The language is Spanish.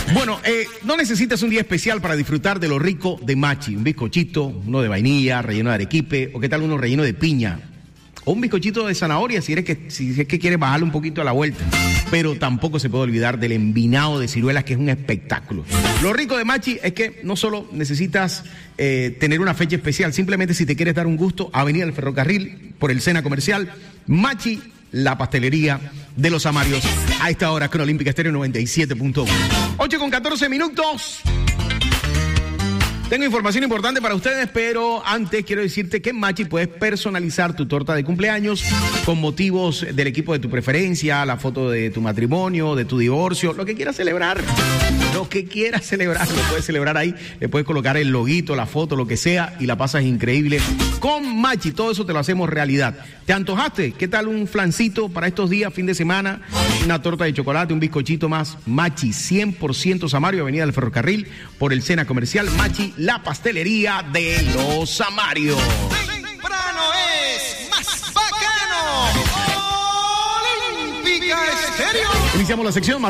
Bueno, no necesitas un día especial para disfrutar de lo rico de Machi. Un bizcochito, uno de vainilla, relleno de arequipe, o qué tal uno relleno de piña. O un bizcochito de zanahoria si es que quieres bajarle un poquito a la vuelta. Pero tampoco se puede olvidar del envinado de ciruelas, que es un espectáculo. Lo rico de Machi es que no solo necesitas tener una fecha especial, simplemente si te quieres dar un gusto, Avenida del Ferrocarril, por el Sena Comercial, Machi, la pastelería de los Amarios. A esta hora, con Olímpica Estéreo 97.1. 8:14. Tengo información importante para ustedes, pero antes quiero decirte que en Machi puedes personalizar tu torta de cumpleaños con motivos del equipo de tu preferencia, la foto de tu matrimonio, de tu divorcio, lo que quieras celebrar. Lo que quieras celebrar, lo puedes celebrar ahí. Le puedes colocar el loguito, la foto, lo que sea, y la pasas increíble. Con Machi, todo eso te lo hacemos realidad. ¿Te antojaste? ¿Qué tal un flancito para estos días, fin de semana? Una torta de chocolate, un bizcochito más. Machi, 100% Samario, Avenida del Ferrocarril, por el Sena Comercial. Machi, la pastelería de los Amarios. Temprano es más bacano. Olímpica Estéreo. Iniciamos la sección.